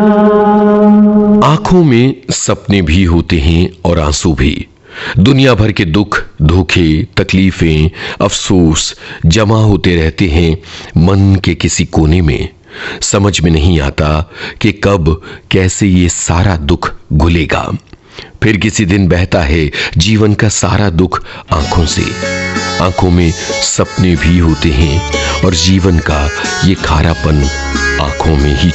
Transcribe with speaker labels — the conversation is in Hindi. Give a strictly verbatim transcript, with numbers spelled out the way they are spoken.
Speaker 1: आंखों में सपने भी होते हैं और आंसू भी। दुनिया भर के दुख, धोखे, तकलीफें, अफसोस जमा होते रहते हैं मन के किसी कोने में। समझ में नहीं आता कि कब कैसे ये सारा दुख घुलेगा। फिर किसी दिन बहता है जीवन का सारा दुख आंखों से। आंखों में सपने भी होते हैं और जीवन का ये खारापन आंखों में ही